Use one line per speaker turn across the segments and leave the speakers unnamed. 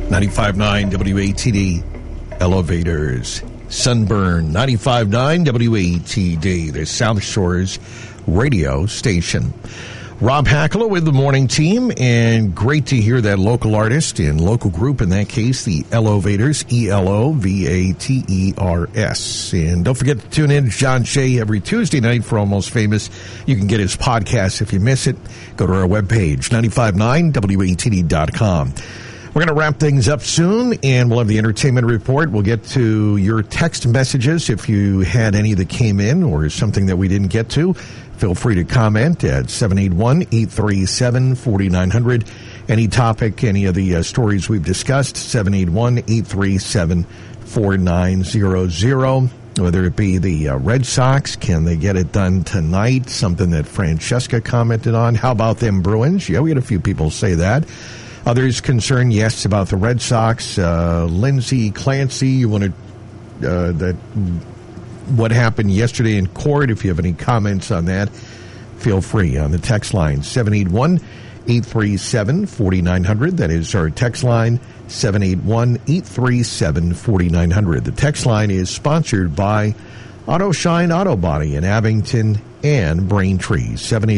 95.9 WATD Elevators. Sunburn. 95.9 WATD, the South Shores radio station. Rob Hackler with the morning team, and great to hear that local artist and local group, in that case, the Elevators, ELOVATERS. And don't forget to tune in to John Shea every Tuesday night for Almost Famous. You can get his podcast if you miss it. Go to our webpage, 959WATD.com. We're going to wrap things up soon, and we'll have the entertainment report. We'll get to your text messages if you had any that came in or something that we didn't get to. Feel free to comment at 781-837-4900. Any topic, any of the stories we've discussed, 781-837-4900. Whether it be the Red Sox, can they get it done tonight? Something that Francesca commented on. How about them Bruins? Yeah, we had a few people say that. Others concerned, yes, about the Red Sox. Lindsay Clancy, you want to what happened yesterday in court? If you have any comments on that, feel free on the text line 781-837-4900. That is our text line 781-837-4900. The text line is sponsored by Auto Shine Auto Body in Abington and Braintree.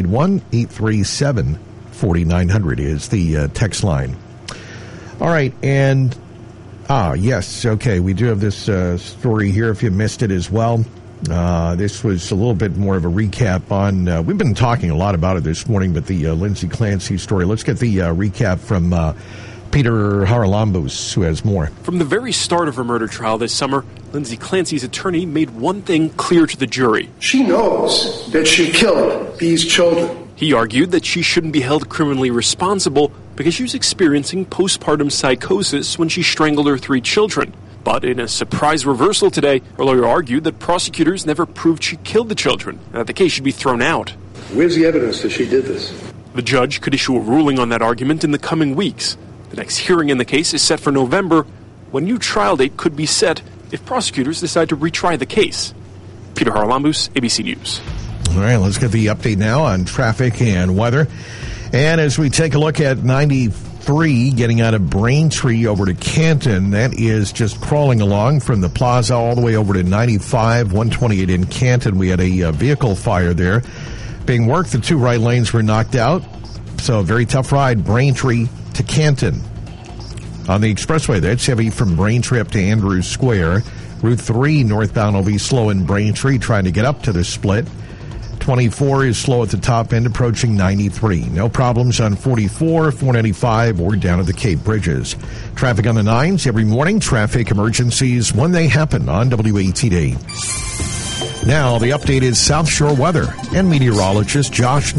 781-837-4900 is the text line. All right, and yes, okay, we do have this story here if you missed it as well. This was a little bit more of a recap on, we've been talking a lot about it this morning, but the Lindsay Clancy story. Let's get the recap from Peter Haralambous, who has more.
From the very start of her murder trial this summer, Lindsay Clancy's attorney made one thing clear to the jury.
She knows that she killed these children.
He argued that she shouldn't be held criminally responsible because she was experiencing postpartum psychosis when she strangled her 3 children. But in a surprise reversal today, her lawyer argued that prosecutors never proved she killed the children and that the case should be thrown out.
Where's the evidence that she did this?
The judge could issue a ruling on that argument in the coming weeks. The next hearing in the case is set for November, when a new trial date could be set if prosecutors decide to retry the case. Peter Haralambous, ABC News.
All right, let's get the update now on traffic and weather. And as we take a look at 93 getting out of Braintree over to Canton, that is just crawling along from the plaza all the way over to 95, 128 in Canton. We had a vehicle fire there being worked. The 2 right lanes were knocked out. So a very tough ride, Braintree to Canton. On the expressway, that's heavy from Braintree up to Andrews Square. Route 3 northbound will be slow in Braintree, trying to get up to the split. 24 is slow at the top end, approaching 93. No problems on 44, 495, or down at the Cape Bridges. Traffic on the 9s every morning. Traffic emergencies when they happen on WATD. Now, the updated South Shore weather and meteorologist Josh